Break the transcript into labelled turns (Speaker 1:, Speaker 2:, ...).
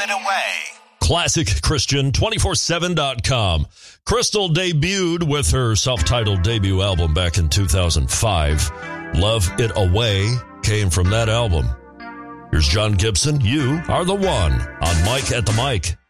Speaker 1: It Away.
Speaker 2: ClassicChristian247.com. Crystal debuted with her self-titled debut album back in 2005. Love It Away came from that album. Here's John Gibson. You Are the One on Mike at the Mic.